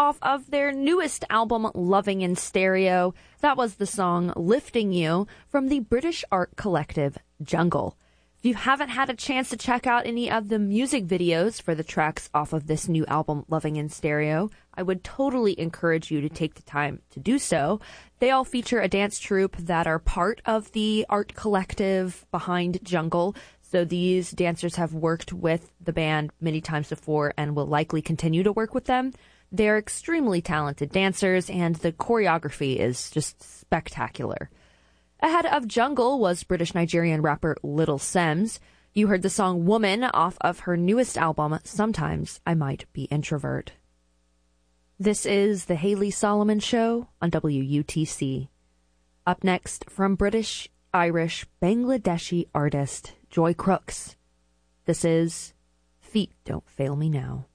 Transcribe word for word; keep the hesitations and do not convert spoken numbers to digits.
off of their newest album, Loving in Stereo. That was the song Lifting You from the British art collective Jungle. If you haven't had a chance to check out any of the music videos for the tracks off of this new album, Loving in Stereo, I would totally encourage you to take the time to do so. They all feature a dance troupe that are part of the art collective behind Jungle. So these dancers have worked with the band many times before and will likely continue to work with them. They're extremely talented dancers, and the choreography is just spectacular. Ahead of Jungle was British-Nigerian rapper Little Simz. You heard the song Woman off of her newest album, Sometimes I Might Be Introvert. This is The Hayley Solomon Show on W U T C. Up next, from British, Irish, Bangladeshi artist Joy Crooks. This is Feet Don't Fail Me Now.